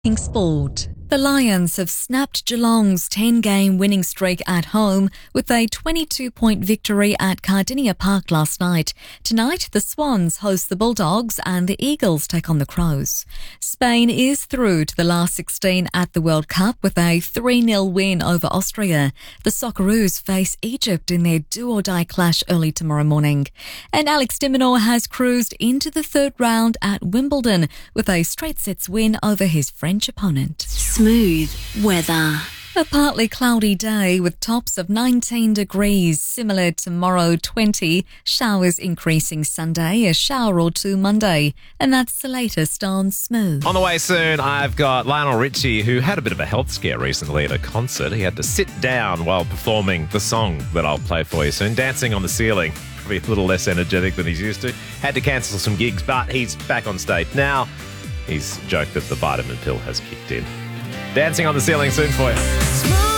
In sport, the Lions have snapped Geelong's 10-game winning streak at home with a 22-point victory at Cardinia Park last night. Tonight, the Swans host the Bulldogs and the Eagles take on the Crows. Spain is through to the last 16 at the World Cup with a 3-0 win over Austria. The Socceroos face Egypt in their do-or-die clash early tomorrow morning. And Alex de Minaur has cruised into the third round at Wimbledon with a straight sets win over his French opponent. Smooth weather. A partly cloudy day with tops of 19 degrees, similar tomorrow 20, showers increasing Sunday, a shower or two Monday, and that's the latest on Smooth. On the way soon, I've got Lionel Richie, who had a bit of a health scare recently at a concert. He had to sit down while performing the song that I'll play for you soon, Dancing on the Ceiling. Probably a little less energetic than he's used to. Had to cancel some gigs, but he's back on stage now. He's joked that the vitamin pill has kicked in. Dancing on the Ceiling soon for you.